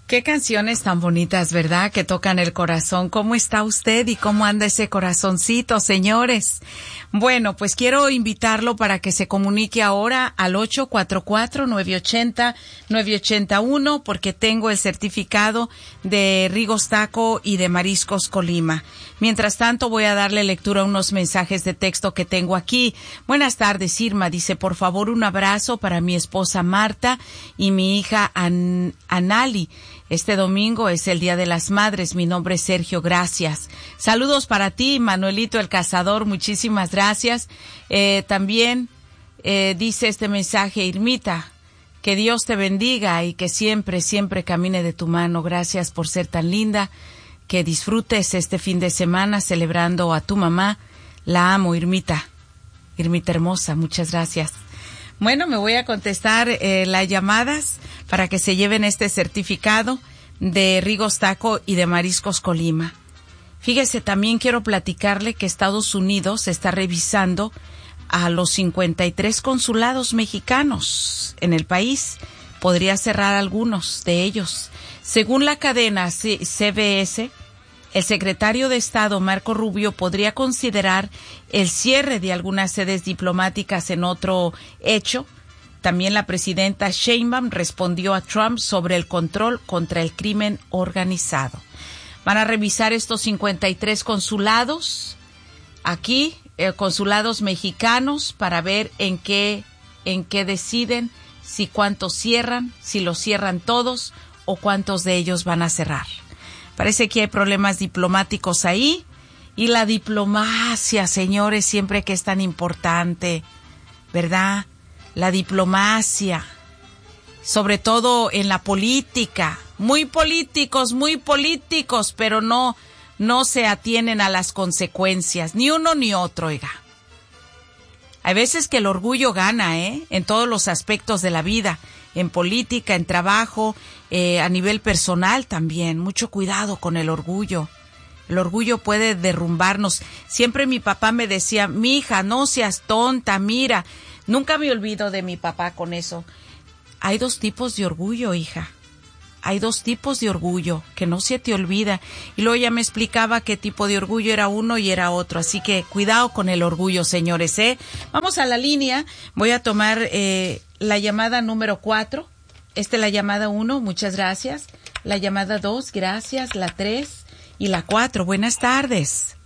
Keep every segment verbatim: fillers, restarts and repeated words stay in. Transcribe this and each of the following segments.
Qué canciones tan bonitas, ¿verdad? Que tocan el corazón. ¿Cómo está usted y cómo anda ese corazoncito, señores? Bueno, pues quiero invitarlo para que se comunique ahora al ocho cuatro cuatro, nueve ocho cero, nueve ocho cero uno porque tengo el certificado de Rigos Taco y de Mariscos Colima. Mientras tanto, voy a darle lectura a unos mensajes de texto que tengo aquí. Buenas tardes, Irma. Dice, por favor, un abrazo para mi esposa Marta y mi hija An- Anali. Este domingo es el Día de las Madres. Mi nombre es Sergio, gracias. Saludos para ti, Manuelito el Cazador, muchísimas gracias. Eh, también eh, dice este mensaje, Irmita, que Dios te bendiga y que siempre, siempre camine de tu mano. Gracias por ser tan linda. Que disfrutes este fin de semana celebrando a tu mamá. La amo, Irmita. Irmita hermosa, muchas gracias. Bueno, me voy a contestar eh, las llamadas para que se lleven este certificado de Rigos Taco y de Mariscos Colima. Fíjese, también quiero platicarle que Estados Unidos está revisando a los cincuenta y tres consulados mexicanos en el país. Podría cerrar algunos de ellos. Según la cadena C B S, el secretario de Estado, Marco Rubio, podría considerar el cierre de algunas sedes diplomáticas en otro hecho. También la presidenta Sheinbaum respondió a Trump sobre el control contra el crimen organizado. Van a revisar estos cincuenta y tres consulados aquí, eh, consulados mexicanos, para ver en qué, en qué deciden, si cuántos cierran, si los cierran todos o cuántos de ellos van a cerrar. Parece que hay problemas diplomáticos ahí. Y la diplomacia, señores, siempre que es tan importante, ¿verdad? La diplomacia, sobre todo en la política. Muy políticos, muy políticos, pero no, no se atienen a las consecuencias, ni uno ni otro, oiga. Hay veces que el orgullo gana, ¿eh? En todos los aspectos de la vida, en política, en trabajo, eh, a nivel personal también. Mucho cuidado con el orgullo. El orgullo puede derrumbarnos. Siempre mi papá me decía, mi hija, no seas tonta, mira. Nunca me olvido de mi papá con eso. Hay dos tipos de orgullo, hija. Hay dos tipos de orgullo, que no se te olvida. Y luego ella me explicaba qué tipo de orgullo era uno y era otro. Así que cuidado con el orgullo, señores, ¿eh? Vamos a la línea. Voy a tomar eh, la llamada número cuatro. Esta es la llamada uno, muchas gracias. La llamada dos, gracias. La tres y la cuatro. Buenas tardes.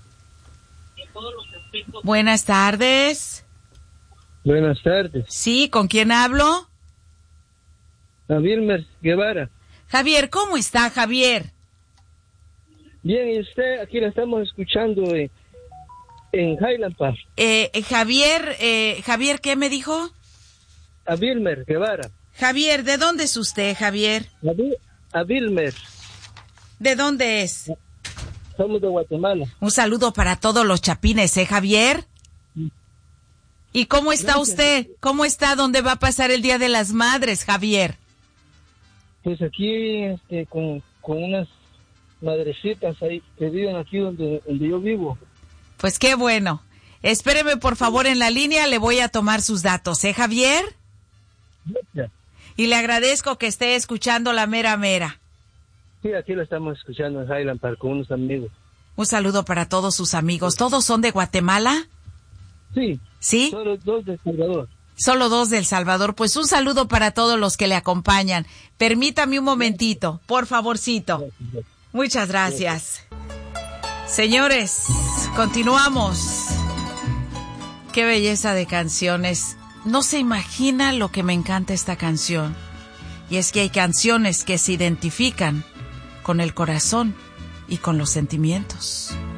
Buenas tardes. Buenas tardes. Sí, ¿con quién hablo? Javier Guevara. Javier, ¿cómo está, Javier? Bien, y usted, aquí la estamos escuchando en, en Highland Park. Eh, Javier, eh, Javier, ¿qué me dijo? A Vilmer Guevara. Javier, ¿de dónde es usted, Javier? A, Vi- a Vilmer. ¿De dónde es? Somos de Guatemala. Un saludo para todos los chapines, ¿eh, Javier? ¿Y cómo está Gracias. usted? ¿Cómo está? ¿Dónde va a pasar el Día de las Madres, Javier? Pues aquí, este, con, con unas madrecitas ahí que viven aquí donde, donde yo vivo. Pues qué bueno. Espéreme, por favor, en la línea. Le voy a tomar sus datos, ¿eh, Javier? Gracias. Y le agradezco que esté escuchando la mera mera. Sí, aquí la estamos escuchando en Highland Park con unos amigos. Un saludo para todos sus amigos. ¿Todos son de Guatemala? Sí. ¿Sí? Solo dos de Salvador. Solo dos de El Salvador. Pues un saludo para todos los que le acompañan. Permítame un momentito, por favorcito. Muchas gracias. Señores, continuamos. Qué belleza de canciones. No se imagina lo que me encanta esta canción. Y es que hay canciones que se identifican con el corazón y con los sentimientos.